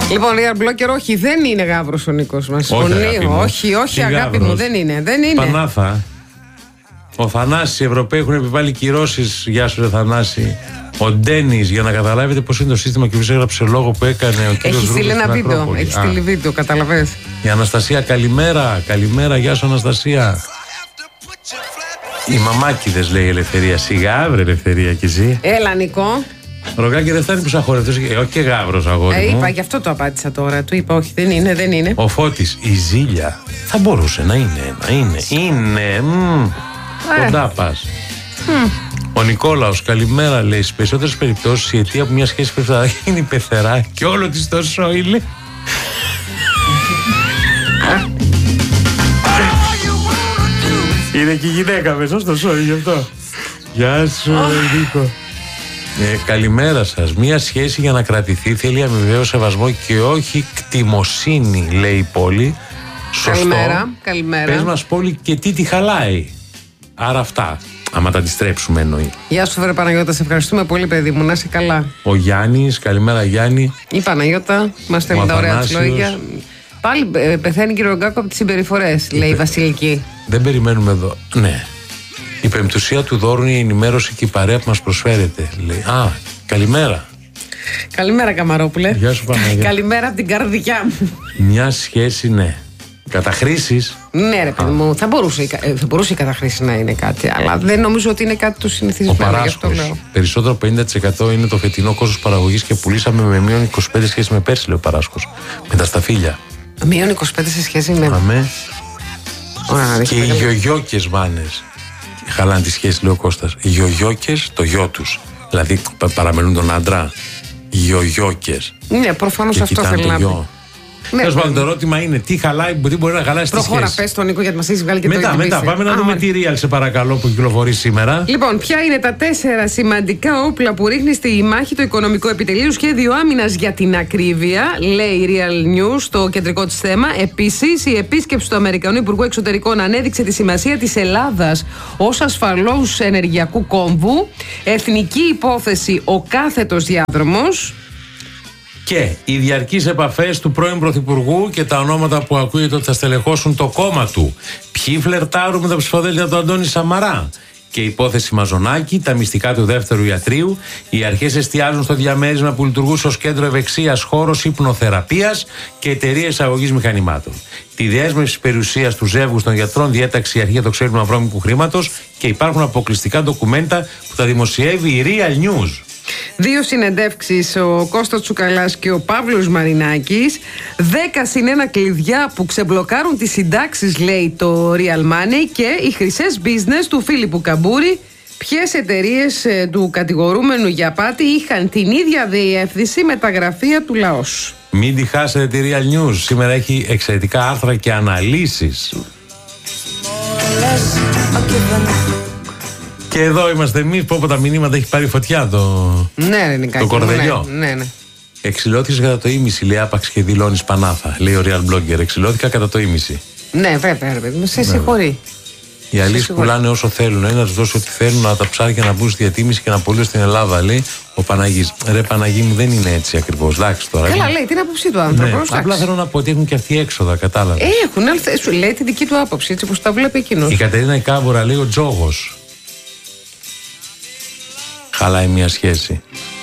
Λοιπόν, Real Blogger, όχι, δεν είναι γάβρος ο Νίκος μας. Όχι, αγάπη μου, δεν είναι. Πανάθα. Ο Θανάσης, οι Ευρωπαίοι έχουν επιβάλει κυρώσεις. Γεια σου, ρε Θανάση. Ο Ντένις, για να καταλάβετε πώς είναι το σύστημα και ποιος έγραψε λόγο που έκανε ο κύριος Ρούμπος. Έχει στείλει βίντεο, καταλαβαίνεις. Η Αναστασία, καλημέρα. Καλημέρα, γεια σου, Αναστασία. Οι μαμάκιδες, λέει η Ελευθερία. Σιγά, βρε Ελευθερία, κι εσύ. Έλα, Νικό. Ρογκάκι, δεν φτάνει που σαχωρευτείς. Όχι και γάβρος, αγόρι μου. Είπα, γι' αυτό το απάντησα τώρα. Του είπα, όχι, δεν είναι. Ο Φώτης, η Ζήλια. Θα μπορούσε να είναι. Είναι. Κοντά πας. Ο Νικόλαος, καλημέρα, λέει. Στις περισσότερες περιπτώσεις η αιτία από μια σχέση πεθαρά είναι η πεθερά και όλο της το σόιλε. Είναι και η γυναίκα μέσα στο σόιλε γι' αυτό. Γεια σου, Νίκο. Καλημέρα σας. Μια σχέση για να κρατηθεί θέλει αμοιβαίο σεβασμό και όχι κτημοσύνη, λέει η Πόλη. Σωστό. Καλημέρα. Πες μας, Πόλη, και τι τη χαλάει. Άρα αυτά. Άμα τα αντιστρέψουμε εννοεί. Γεια σου, βρε Παναγιώτα, σε ευχαριστούμε πολύ, παιδί μου. Να είσαι καλά. Ο Γιάννης, καλημέρα Γιάννη. Η Παναγιώτα, μας στέλνει τα ωραία της λόγια. Πάλι πεθαίνει, κύριε Ρογκάκο, από τις συμπεριφορές, λέει η Βασιλική. Δεν περιμένουμε εδώ. Ναι. Η πεμπτουσία του δώρου είναι η ενημέρωση και η παρέα που μας προσφέρεται, λέει. Καλημέρα. Καλημέρα, Καμαρόπουλε. Γεια σου, Παναγιώτα. Καλημέρα από την καρδιά μου. Μια σχέση, ναι. Καταχρήσεις. Ναι, ρε παιδί μου, θα μπορούσε η καταχρήση να είναι κάτι, αλλά δεν νομίζω ότι είναι κάτι το συνηθισμένο. Ο Παράσχος. Περισσότερο από 50% είναι το φετινό κόστος παραγωγής και πουλήσαμε με μείον 25 σχέση με πέρσι, λέει ο Παράσχος. Με τα σταφύλια. Μείον 25 σε σχέση με. Αμέ. Και οι γιογιόκες μάνες. Χαλάνε τη σχέση, λέει ο Κώστας. Οι γιογιόκες, το γιο τους. Δηλαδή παραμελούν τον άντρα. Γιογιόκες. Ναι, προφανώς αυτό θέλει να πει. Τέλος πάντων, το ερώτημα είναι τι μπορεί να χαλάσει τη σχέση. Προχώρα, πες τον Νίκο, γιατί μας έχεις βγάλει και το ίδιο. Μετά, πάμε να δούμε τι real, σε παρακαλώ, που κυκλοφορεί σήμερα. Λοιπόν, ποια είναι τα 4 σημαντικά όπλα που ρίχνει στη μάχη το οικονομικό επιτελείο σχέδιο άμυνας για την ακρίβεια, λέει η Real News, το κεντρικό της θέμα. Επίσης, η επίσκεψη του Αμερικανού Υπουργού Εξωτερικών ανέδειξε τη σημασία της Ελλάδας ως ασφαλούς ενεργειακού κόμβου. Εθνική υπόθεση, ο κάθετος διάδρομος. Και οι διαρκείς επαφές του πρώην Πρωθυπουργού και τα ονόματα που ακούγεται ότι θα στελεχώσουν το κόμμα του. Ποιοι φλερτάρουν με τα ψηφοδέλτια του Αντώνη Σαμαρά. Και η υπόθεση Μαζονάκη, τα μυστικά του δεύτερου ιατρείου. Οι αρχές εστιάζουν στο διαμέρισμα που λειτουργούσε ως κέντρο ευεξίας, χώρος υπνοθεραπείας και εταιρεία εισαγωγής μηχανημάτων. Τη διέσμευση περιουσίας του ζεύγους των γιατρών διέταξε η αρχή για το ξέπλυμα βρώμικου χρήματος και υπάρχουν αποκλειστικά ντοκουμέντα που τα δημοσιεύει η Real News. 2 συνεντεύξεις, ο Κώστας Τσουκαλάς και ο Παύλος Μαρινάκης. 10+1 κλειδιά που ξεμπλοκάρουν τις συντάξεις, λέει το Real Money. Και οι χρυσές business του Φίλιππου Καμπούρη. Ποιες εταιρείες του κατηγορούμενου για απάτη είχαν την ίδια διεύθυνση με τα γραφεία του Λαός. Μην τη χάσετε τη Real News. Σήμερα έχει εξαιρετικά άρθρα και αναλύσεις. Και εδώ είμαστε εμείς που από τα μηνύματα έχει πάρει φωτιά το κορδελιό. Ναι. Εξηλώθηκες κατά το ίμιση, λέει άπαξ και δηλώνεις Πανάθα, λέει ο Real Blogger. Εξηλώθηκα κατά το ίμιση. Ναι, βέβαια, ρε παιδί μου, σε συγχωρεί. Οι αλείς πουλάνε όσο θέλουν, να τους δώσουν ό,τι θέλουν, να τα ψάρια να μπουν στη διατίμηση και να πουλούν στην Ελλάδα, λέει ο Παναγής. Ρε Παναγί μου, δεν είναι έτσι ακριβώς. Εντάξει τώρα. Καλά, λέει την άποψή του άνθρωπο. Ναι, απλά θέλω να πω ότι έχουν και αυτοί έξοδα, κατάλαβε. Έχουν, αλλά σου λέει τη δική του άποψη, έτσι όπως τα βλέπει εκείνος. Η Κατερίνα η Κάμπορα, λέει ο Τζόγος. Χαλάει μια σχέση.